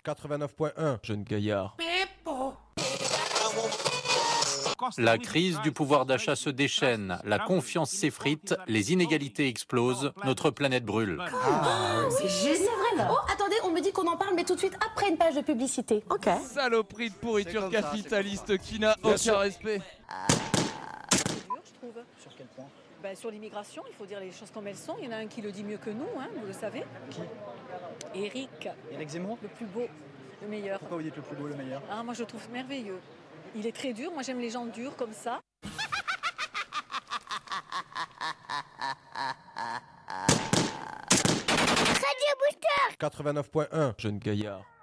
89.1. Jeune gaillard. La crise du pouvoir d'achat se déchaîne, la confiance s'effrite, les inégalités explosent, notre planète brûle. C'est vrai. Oh, attendez, on me dit qu'on en parle, mais tout de suite après une page de publicité. Ok. Saloperie de pourriture capitaliste qui n'a aucun respect. C'est dur, je trouve. Sur quel point? Sur l'immigration, il faut dire les choses comme elles sont. Il y en a un qui le dit mieux que nous, hein, vous le savez. Qui? Éric, Éric Zemmour? le plus beau, le meilleur. Pourquoi vous dites le plus beau, le meilleur? Ah, moi, je le trouve merveilleux. Il est très dur. Moi, j'aime les gens durs comme ça. Radio Booster. 89.1. Jeune gaillard.